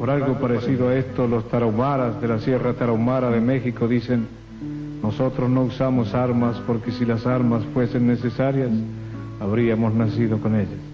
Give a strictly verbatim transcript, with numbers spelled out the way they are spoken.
Por algo parecido a esto, los tarahumaras de la Sierra Tarahumara de México dicen: nosotros no usamos armas porque si las armas fuesen necesarias, habríamos nacido con ellas.